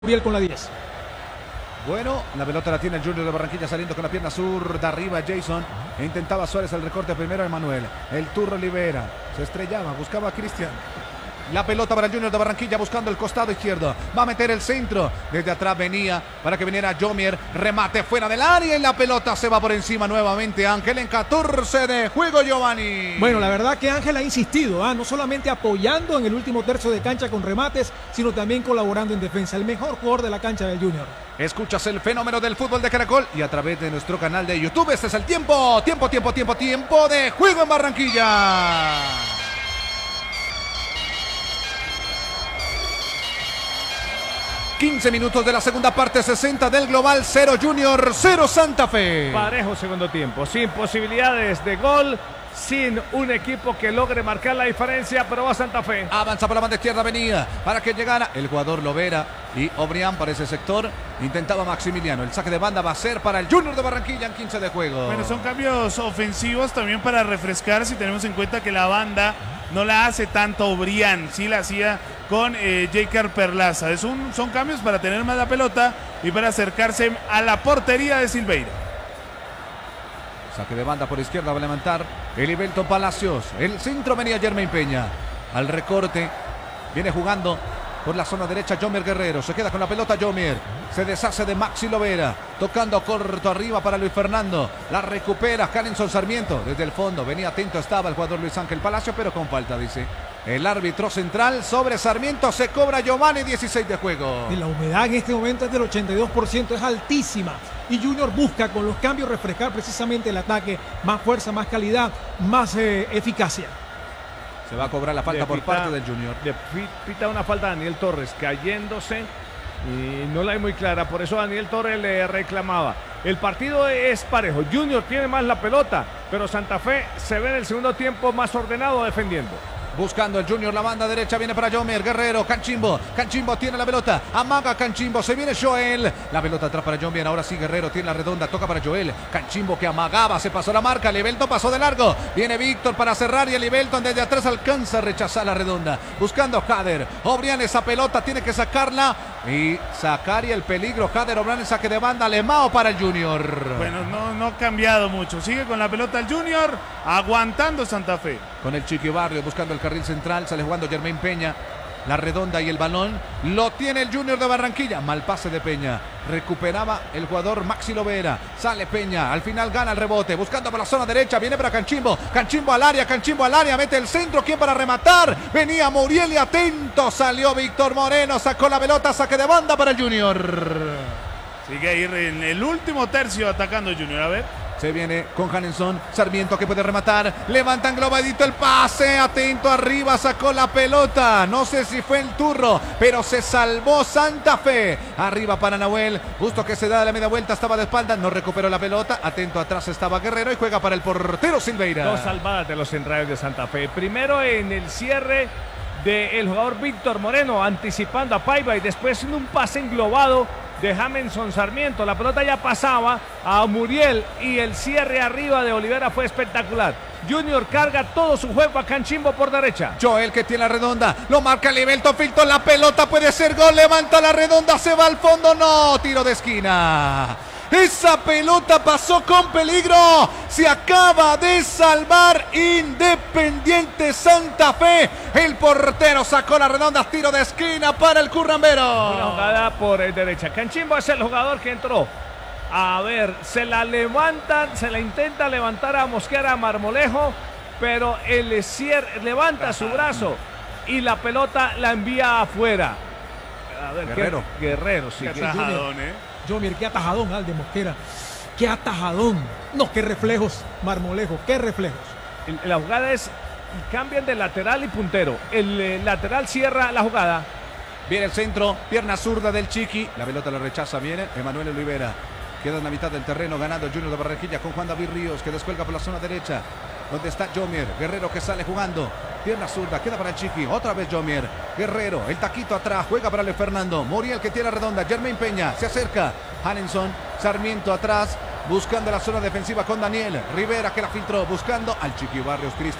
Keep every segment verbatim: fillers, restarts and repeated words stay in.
Muriel con la diez. Bueno, la pelota la tiene el Junior de Barranquilla saliendo con la pierna zurda arriba Jason. E intentaba Suárez el recorte primero, Emanuel. El Turro libera, se estrellaba, buscaba a Cristian. La pelota para el Junior de Barranquilla buscando el costado izquierdo. Va a meter el centro. Desde atrás venía para que viniera Jomier. Remate fuera del área y la pelota se va por encima nuevamente. Ángel en catorce de juego, Giovanni. Bueno, la verdad que Ángel ha insistido, ¿ah? no solamente apoyando en el último tercio de cancha con remates, sino también colaborando en defensa. El mejor jugador de la cancha del Junior. Escuchas el fenómeno del fútbol de Caracol y a través de nuestro canal de YouTube. Este es el tiempo, tiempo, tiempo, tiempo, tiempo de juego en Barranquilla. quince minutos de la segunda parte, sesenta del global, cero Junior, cero Santa Fe. Parejo segundo tiempo, sin posibilidades de gol, sin un equipo que logre marcar la diferencia, pero va Santa Fe. Avanza por la banda izquierda, venía para que llegara el jugador Lovera y Obrián para ese sector. Intentaba Maximiliano, el saque de banda va a ser para el Junior de Barranquilla en quince de juego. Bueno, son cambios ofensivos también para refrescar, si tenemos en cuenta que la banda no la hace tanto Obrián, sí la hacía con eh, Jaker Perlaza. Es un, son cambios para tener más la pelota y para acercarse a la portería de Silveira. Saque de banda por izquierda va a levantar Elivelton Palacios. El centro venía Jermaine Peña. Al recorte viene jugando por la zona derecha Jomier Guerrero. Se queda con la pelota Jomier. Se deshace de Maxi Lovera. Tocando corto arriba para Luis Fernando. La recupera Hanenson Sarmiento. Desde el fondo venía atento estaba el jugador Luis Ángel Palacio, pero con falta, dice el árbitro central sobre Sarmiento. Se cobra Giovanni, dieciséis de juego. Y la humedad en este momento es del ochenta y dos por ciento, es altísima. Y Junior busca con los cambios refrescar precisamente el ataque. Más fuerza, más calidad, más eh, eficacia. Se va a cobrar la falta Le por pita, parte del Junior. Le pita una falta a Daniel Torres cayéndose y no la hay muy clara. Por eso Daniel Torres le reclamaba. El partido es parejo. Junior tiene más la pelota, pero Santa Fe se ve en el segundo tiempo más ordenado defendiendo. Buscando el Junior, la banda derecha viene para Jomier Guerrero, Canchimbo, Canchimbo tiene la pelota, amaga Canchimbo, se viene Joel, la pelota atrás para Jomier, ahora sí Guerrero tiene la redonda, toca para Joel, Canchimbo que amagaba, se pasó la marca, Elivelton pasó de largo, viene Víctor para cerrar y Elivelton desde atrás alcanza a rechazar la redonda, buscando Jader, Obrián esa pelota tiene que sacarla y sacar y el peligro, Jader Obrián en saque de banda, Lemao para el Junior. Bueno, no, no ha cambiado mucho, sigue con la pelota el Junior, aguantando Santa Fe. Con el Chiqui Barrio buscando el carril central, sale jugando Jermaine Peña, la redonda y el balón, lo tiene el Junior de Barranquilla, mal pase de Peña, recuperaba el jugador Maxi Lovera, sale Peña, al final gana el rebote, buscando por la zona derecha, viene para Canchimbo, Canchimbo al área, Canchimbo al área, mete el centro, ¿quién para rematar? Venía Muriel y atento, salió Víctor Moreno, sacó la pelota, saque de banda para el Junior. Sigue ahí en el último tercio atacando el Junior, a ver. Se viene con Hanenson, Sarmiento que puede rematar, levanta englobadito el pase, atento arriba, sacó la pelota, no sé si fue el Turro, pero se salvó Santa Fe, arriba para Nahuel, justo que se da la media vuelta, estaba de espalda, no recuperó la pelota, atento atrás estaba Guerrero y juega para el portero Silveira. Dos salvadas de los centrales de Santa Fe, primero en el cierre del jugador Víctor Moreno, anticipando a Paiva y después en un pase englobado de Hanenson Sarmiento, la pelota ya pasaba a Muriel y el cierre arriba de Olivera fue espectacular. Junior carga todo su juego a Canchimbo por derecha. Joel que tiene la redonda, lo marca Elivelton, filtró la pelota, puede ser gol, levanta la redonda, se va al fondo, no, tiro de esquina. Esa pelota pasó con peligro. Se acaba de salvar Independiente Santa Fe. El portero sacó la redonda, tiro de esquina para el currambero. Una jugada por derecha. Canchimbo es el jugador que entró. A ver, se la levantan, se la intenta levantar a Mosquera, a Marmolejo, pero el cierre levanta su brazo y la pelota la envía afuera. A ver, Guerrero. ¿qué? Guerrero, sí. Qué atajadón, ¿eh? Jomier, qué atajadón, Alde Mosquera. Qué atajadón. No, qué reflejos, Marmolejo, qué reflejos. El, la jugada es, cambian de lateral y puntero. El eh, lateral cierra la jugada. Viene el centro, pierna zurda del Chiqui, la pelota la rechaza, viene Emanuel Olivera. Queda en la mitad del terreno ganando el Junior de Barranquilla con Juan David Ríos que descuelga por la zona derecha. Donde está Jomier, Guerrero que sale jugando. Pierna zurda, queda para el Chiqui. Otra vez Jomier, Guerrero, el taquito atrás, juega para Luis Fernando. Muriel que tiene la redonda, Jermaine Peña, se acerca. Hanenson, Sarmiento atrás, buscando la zona defensiva con Daniel. Rivera que la filtró, buscando al Chiqui Barrios Cristian.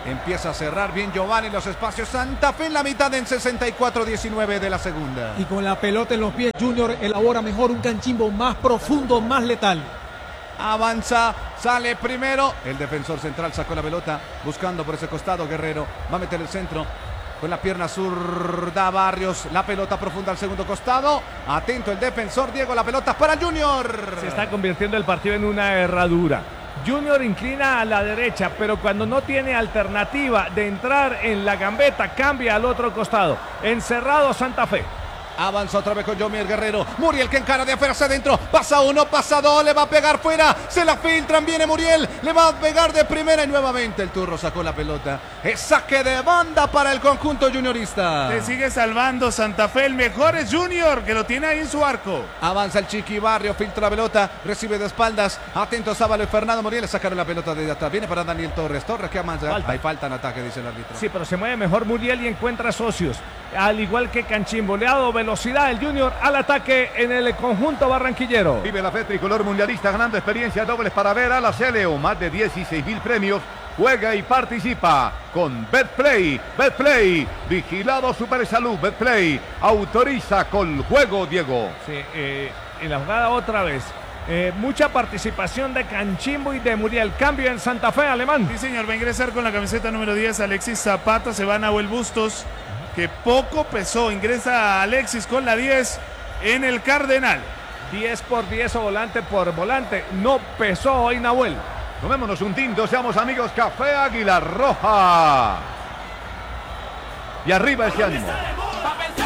Empieza a cerrar bien Giovanni los espacios. Santa Fe en la mitad en sesenta y cuatro diecinueve de la segunda. Y con la pelota en los pies, Junior elabora mejor un Canchimbo más profundo, más letal. Avanza, sale primero. El defensor central sacó la pelota, buscando por ese costado. Guerrero va a meter el centro. Con la pierna zurda Barrios, la pelota profunda al segundo costado. Atento el defensor Diego, la pelota para Junior. Se está convirtiendo el partido en una herradura. Junior inclina a la derecha, pero cuando no tiene alternativa de entrar en la gambeta, cambia al otro costado. Encerrado Santa Fe. Avanza otra vez con Yomier Guerrero. Muriel que encara de afuera hacia adentro. Pasa uno, pasa dos, le va a pegar fuera. Se la filtran, viene Muriel. Le va a pegar de primera y nuevamente el Turro sacó la pelota. Es saque de banda para el conjunto juniorista. Se sigue salvando Santa Fe. El mejor es Junior, que lo tiene ahí en su arco. Avanza el Chiqui Barrio, filtra la pelota. Recibe de espaldas. Atento Sábalo y Fernando Muriel. Le sacaron la pelota desde atrás. Viene para Daniel Torres. Torres que avanza. Falta. Hay falta en ataque, dice el árbitro. Sí, pero se mueve mejor Muriel y encuentra socios. Al igual que Canchimbo. Le ha dado velocidad el Junior al ataque en el conjunto barranquillero. Vive la fe tricolor mundialista ganando experiencia dobles para ver a la Celeo. Más de dieciséis mil premios. Juega y participa con Betplay. Betplay, vigilado Supersalud. Betplay autoriza con juego, Diego. Sí, eh, en la jugada otra vez. Eh, mucha participación de Canchimbo y de Muriel. Cambio en Santa Fe, Alemán. Sí, señor, va a ingresar con la camiseta número diez Alexis Zapata. Se va a Nahuel Bustos, que poco pesó. Ingresa Alexis con la diez en el Cardenal. diez por diez o volante por volante. No pesó hoy Nahuel. Tomémonos un tinto, seamos amigos. Café Águila Roja. Y arriba ese ánimo.